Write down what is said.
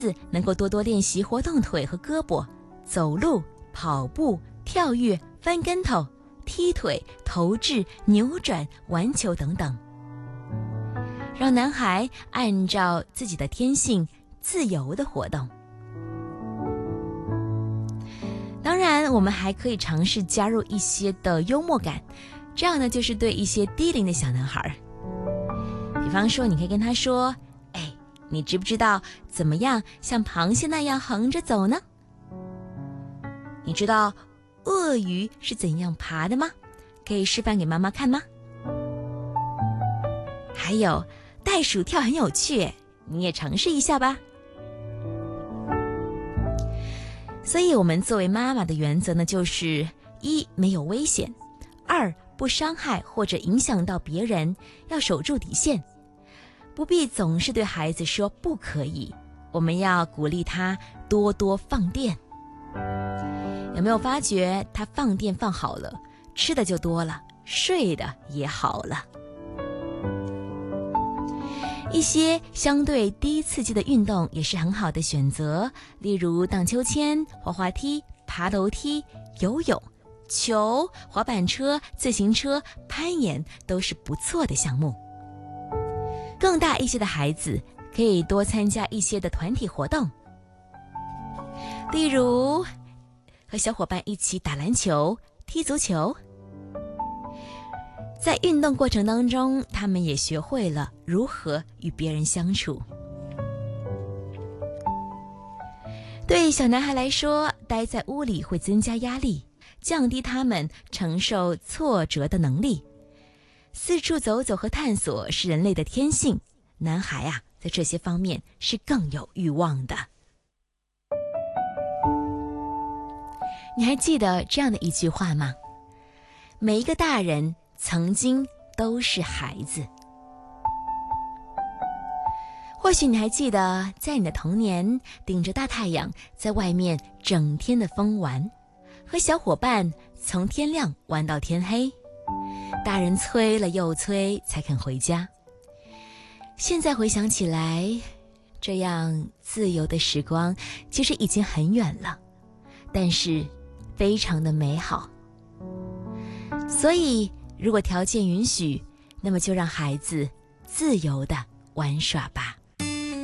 能够多多练习活动腿和胳膊，走路、跑步、跳跃、翻跟头、踢腿、投掷、扭转、玩球等等，让男孩按照自己的天性自由地活动。当然，我们还可以尝试加入一些的幽默感，这样呢，就是对一些低龄的小男孩，比方说，你可以跟他说：“哎，你知不知道怎么样像螃蟹那样横着走呢？你知道鳄鱼是怎样爬的吗？可以示范给妈妈看吗？还有，袋鼠跳很有趣，你也尝试一下吧。”所以我们作为妈妈的原则呢，就是一，没有危险；二，不伤害或者影响到别人，要守住底线，不必总是对孩子说不可以，我们要鼓励他多多放电。有没有发觉他放电放好了，吃的就多了，睡的也好了。一些相对低刺激的运动也是很好的选择，例如荡秋千、滑滑梯、爬楼梯、游泳、球、滑板车、自行车、攀岩都是不错的项目。更大一些的孩子可以多参加一些的团体活动，例如和小伙伴一起打篮球、踢足球。在运动过程当中，他们也学会了如何与别人相处。对小男孩来说，待在屋里会增加压力，降低他们承受挫折的能力。四处走走和探索是人类的天性，男孩啊，在这些方面是更有欲望的。你还记得这样的一句话吗？每一个大人曾经都是孩子。或许你还记得，在你的童年，顶着大太阳在外面整天的疯玩，和小伙伴从天亮玩到天黑，大人催了又催才肯回家。现在回想起来，这样自由的时光其实已经很远了，但是非常的美好。所以如果条件允许，那么就让孩子自由地玩耍吧。